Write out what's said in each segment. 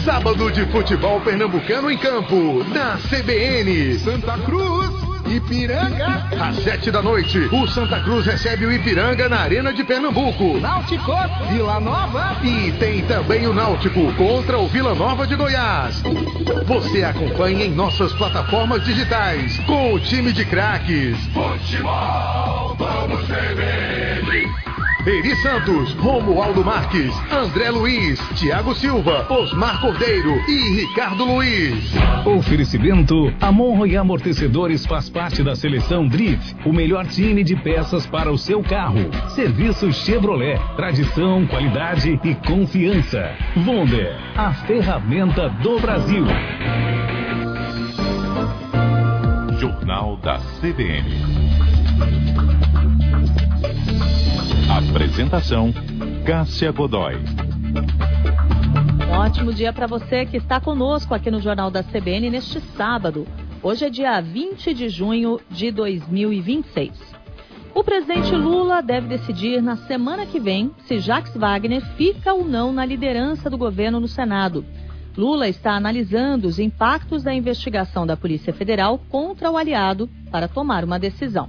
Sábado de futebol pernambucano em campo, na CBN. Santa Cruz, Ipiranga. Às 7 da noite, o Santa Cruz recebe o Ipiranga na Arena de Pernambuco. Náutico, Vila Nova. E tem também o Náutico contra o Vila Nova de Goiás. Você acompanha em nossas plataformas digitais, com o time de craques. Futebol, vamos CBN. Eri Santos, Romualdo Marques, André Luiz, Thiago Silva, Osmar Cordeiro e Ricardo Luiz. Oferecimento: Amon Royal Amortecedores faz parte da seleção Drift, o melhor time de peças para o seu carro. Serviço Chevrolet, tradição, qualidade e confiança. Wonder, a ferramenta do Brasil. Jornal da CBN. Apresentação: Cássia Godoy. Um ótimo dia para você que está conosco aqui no Jornal da CBN neste sábado. Hoje é dia 20 de junho de 2026. O presidente Lula deve decidir na semana que vem se Jacques Wagner fica ou não na liderança do governo no Senado. Lula está analisando os impactos da investigação da Polícia Federal contra o aliado para tomar uma decisão.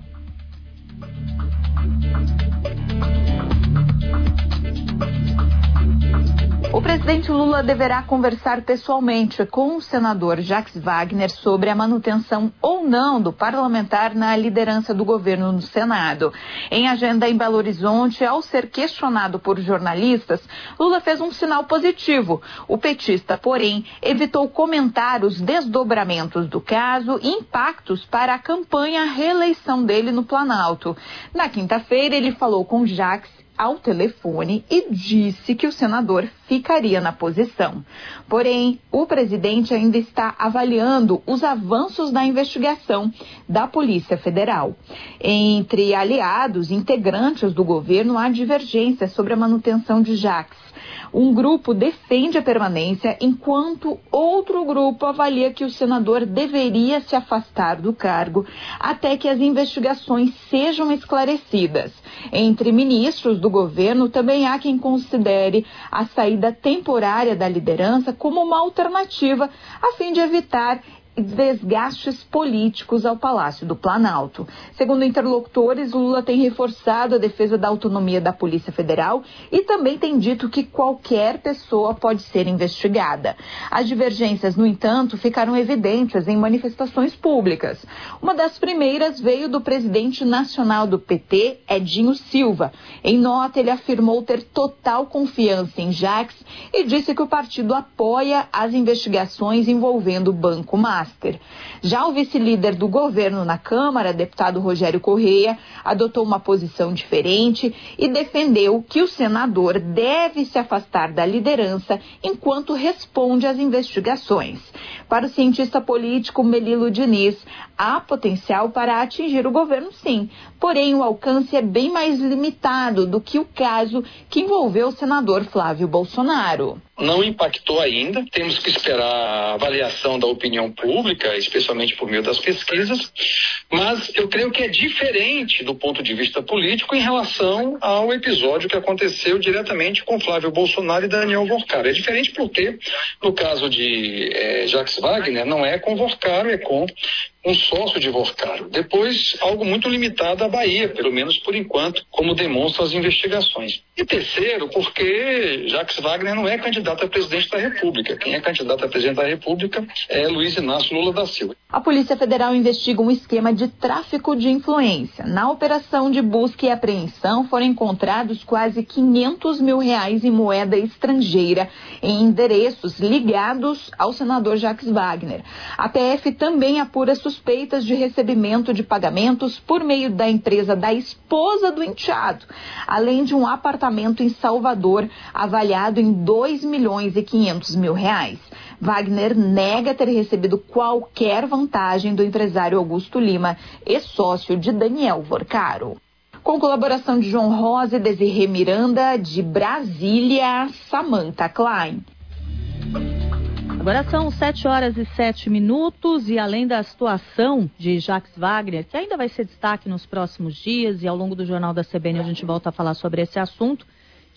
O presidente Lula deverá conversar pessoalmente com o senador Jacques Wagner sobre a manutenção ou não do parlamentar na liderança do governo no Senado. Em agenda em Belo Horizonte, ao ser questionado por jornalistas, Lula fez um sinal positivo. O petista, porém, evitou comentar os desdobramentos do caso e impactos para a campanha à reeleição dele no Planalto. Na quinta-feira, ele falou com Jacques ao telefone e disse que o senador ficaria na posição. Porém, o presidente ainda está avaliando os avanços da investigação da Polícia Federal. Entre aliados integrantes do governo, há divergências sobre a manutenção de Jacques. Um grupo defende a permanência, enquanto outro grupo avalia que o senador deveria se afastar do cargo até que as investigações sejam esclarecidas. Entre ministros do governo, também há quem considere a saída temporária da liderança como uma alternativa a fim de evitar desgastes políticos ao Palácio do Planalto. Segundo interlocutores, Lula tem reforçado a defesa da autonomia da Polícia Federal e também tem dito que qualquer pessoa pode ser investigada. As divergências, no entanto, ficaram evidentes em manifestações públicas. Uma das primeiras veio do presidente nacional do PT, Edinho Silva. Em nota, ele afirmou ter total confiança em Jacques e disse que o partido apoia as investigações envolvendo o Banco Master. Já o vice-líder do governo na Câmara, deputado Rogério Correia, adotou uma posição diferente e defendeu que o senador deve se afastar da liderança enquanto responde às investigações. Para o cientista político Melilo Diniz, há potencial para atingir o governo, sim, porém o alcance é bem mais limitado do que o caso que envolveu o senador Flávio Bolsonaro. Não impactou ainda, temos que esperar a avaliação da opinião pública, especialmente por meio das pesquisas, mas eu creio que é diferente do ponto de vista político em relação ao episódio que aconteceu diretamente com Flávio Bolsonaro e Daniel Vorcaro. É diferente porque, no caso de Jacques Wagner, não é com Vorcaro, é com um sócio de Vorcaro. Depois, algo muito limitado à Bahia, pelo menos por enquanto, como demonstram as investigações. E terceiro, porque Jacques Wagner não é candidato a presidente da República. Quem é candidato a presidente da República é Luiz Inácio Lula da Silva. A Polícia Federal investiga um esquema de tráfico de influência. Na operação de busca e apreensão foram encontrados quase R$500 mil em moeda estrangeira em endereços ligados ao senador Jacques Wagner. A PF também apura suspeitas de recebimento de pagamentos por meio da empresa da esposa do enteado, além de um apartamento em Salvador avaliado em R$2.500.000. Wagner nega ter recebido qualquer vantagem do empresário Augusto Lima, ex-sócio de Daniel Vorcaro. Com colaboração de João Rosa e Desirê Miranda, de Brasília, Samantha Klein. Agora são 7h07 e além da situação de Jacques Wagner, que ainda vai ser destaque nos próximos dias e ao longo do Jornal da CBN a gente volta a falar sobre esse assunto,